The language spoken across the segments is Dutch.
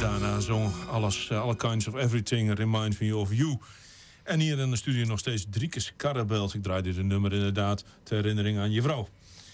daarna zong All Kinds of Everything, Remind Me of You. En hier in de studio nog steeds Driekes Karrebels. Ik draai dit nummer inderdaad ter herinnering aan je vrouw.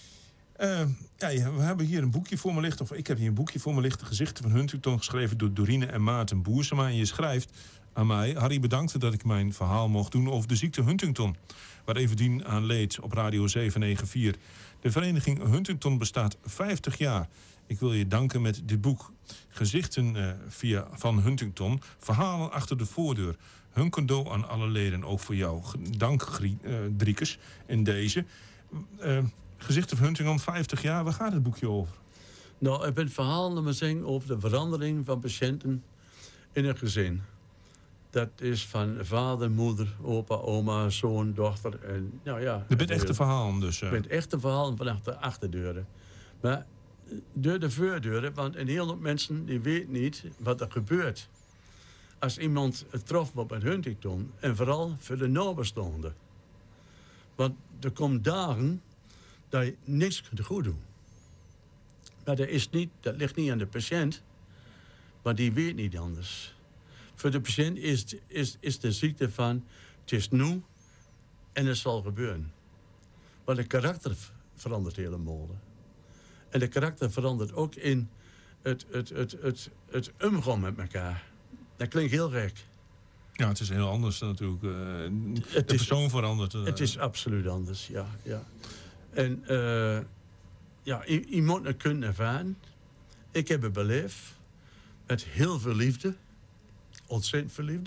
We hebben hier een boekje voor me liggen. Of ik heb hier een boekje voor me liggen. Gezichten van Huntington, geschreven door Dorine en Maarten Boersema. En je schrijft aan mij: Harry, bedankt dat ik mijn verhaal mocht doen over de ziekte Huntington, waar Everdien aan leed, op Radio 794. De vereniging Huntington bestaat 50 jaar. Ik wil je danken met dit boek. Gezichten van Huntington. Verhalen achter de voordeur. Hun cadeau aan alle leden, ook voor jou. Dank, Driekes, in deze. Gezichten van Huntington, 50 jaar. Waar gaat het boekje over? Nou, ik ben het verhaal nummer 10 over de verandering van patiënten in een gezin. Dat is van vader, moeder, opa, oma, zoon, dochter. En, nou ja, je bent echte verhalen dus. Je bent echte verhalen van de achterdeuren. Maar door de voordeuren, want een heel hoop mensen die weten niet wat er gebeurt als iemand het trof wordt met Huntington. En vooral voor de nabestaanden. Want er komen dagen dat je niks kunt goed doen. Maar dat ligt niet aan de patiënt, maar die weet niet anders. Voor de patiënt is de ziekte van, het is nu en het zal gebeuren. Maar de karakter verandert helemaal. En de karakter verandert ook in het omgaan met elkaar. Dat klinkt heel gek. Ja, het is heel anders natuurlijk. De persoon verandert. Het is absoluut anders, ja. En je moet het kunnen ervaren. Ik heb het beleefd. Met heel veel liefde. Ontzettend veel liefde.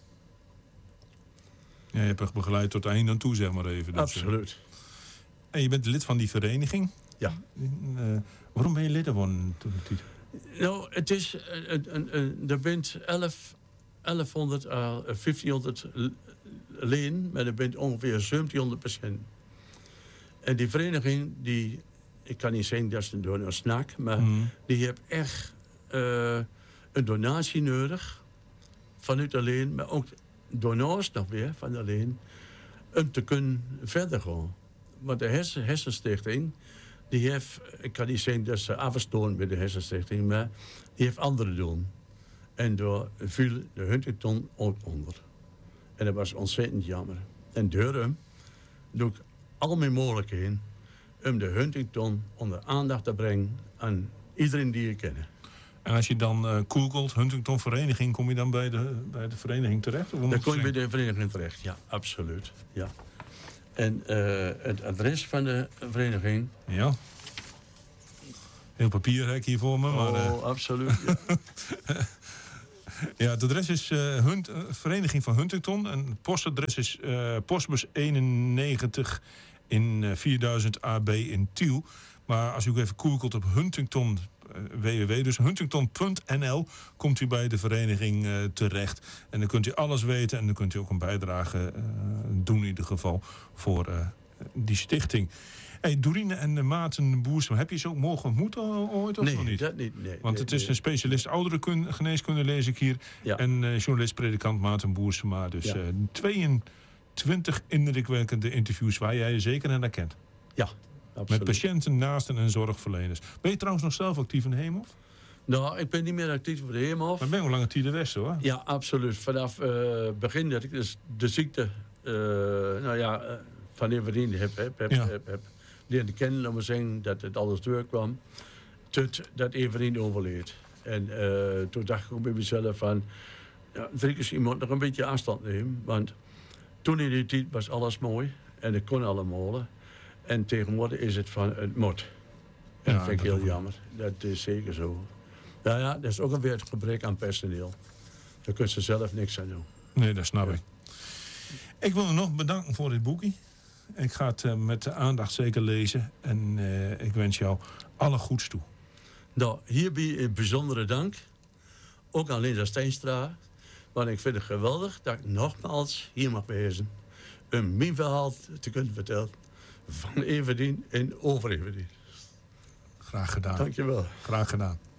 Ja, je hebt het begeleid tot het einde aan toe, zeg maar even. Dus, absoluut. En je bent lid van die vereniging. Ja. Waarom ben je lid geworden toen? Nou, het is... er bent 1500 leden, maar er bent ongeveer 1700 patiënten. En die vereniging, ik kan niet zeggen dat ze door een snak, maar die heeft echt een donatie nodig vanuit alleen, maar ook donors nog weer van alleen, om te kunnen verder gaan. Want de Hersenstichting, die heeft, ik kan niet zeggen dat ze afgestoten met de Hersenstichting, maar die heeft andere doen. En daar viel de Huntington ook onder. En dat was ontzettend jammer. En daarom doe ik al mijn mogelijkheden om de Huntington onder aandacht te brengen aan iedereen die je kent. En als je dan googelt, Huntington Vereniging, kom je dan bij de vereniging terecht? Dan kom je bij de vereniging terecht, ja, absoluut. Ja. En het adres van de vereniging... Ja. Heel papierrek hier voor me. Maar, absoluut, ja. Ja, het adres is Vereniging van Huntington. En het postadres is postbus 91 in 4000 AB in Tiel. Maar als u ook even googelt op Huntington, www, dus huntington.nl, komt u bij de vereniging terecht. En dan kunt u alles weten en dan kunt u ook een bijdrage doen in ieder geval voor die stichting. Hey, Dorine en Maarten Boersema, heb je ze ook mogen ontmoeten ooit of nog niet? Nee, dat niet. Nee, want het is een specialist ouderengeneeskunde, lees ik hier. Ja. En journalist-predikant Maarten Boersema. Dus 22 indrukwekkende interviews waar jij je zeker aan herkent. Ja, absoluut. Met patiënten, naasten en zorgverleners. Ben je trouwens nog zelf actief in de Heemhof? Nou, ik ben niet meer actief voor de Heemhof. Maar ben je al lange tijd de West, hoor? Ja, absoluut. Vanaf begin dat ik dus de ziekte... van Everdien heb leren kennen, laat maar zeggen, dat het alles doorkwam, tot dat Everdien overleed. En toen dacht ik ook bij mezelf van, Driekes, je moet nog een beetje afstand nemen, want toen in die tijd was alles mooi en het kon allemaal. En tegenwoordig is het van, het moet. En dat vind ik heel jammer. Dat is zeker zo. Nou ja, dat is ook weer het gebrek aan personeel. Daar kunnen ze zelf niks aan doen. Nee, dat snap ik. Ik wil u nog bedanken voor dit boekje. Ik ga het met aandacht zeker lezen. En ik wens jou alle goeds toe. Nou, hierbij een bijzondere dank. Ook aan Linda Steenstra. Want ik vind het geweldig dat ik nogmaals hier mag wezen. Om mijn verhaal te kunnen vertellen. Van Everdien en over Everdien. Graag gedaan. Dank je wel. Graag gedaan.